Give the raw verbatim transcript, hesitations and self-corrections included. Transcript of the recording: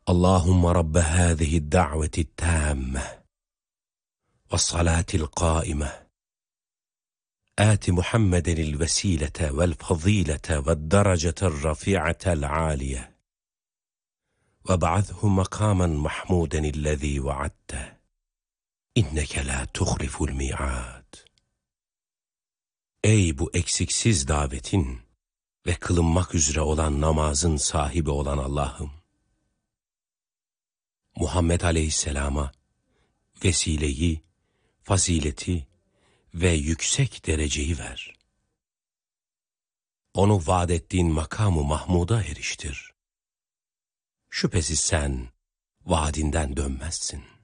Allahümme Rabbe hâzihi da'veti tâmme ve salatil qâime âti Muhammedenil vesilete vel fazilete ve derecetel rafi'atel âliye ve ba'athu makamen mahmudenillezî vaadte inneke la tuhliful mi'ad. Ey bu eksiksiz davetin ve kılınmak üzere olan namazın sahibi olan Allah'ım, Muhammed Aleyhisselam'a vesileyi, fazileti ve yüksek dereceyi ver. Onu vaad ettiğin makamı Mahmud'a eriştir. Şüphesiz sen vaadinden dönmezsin.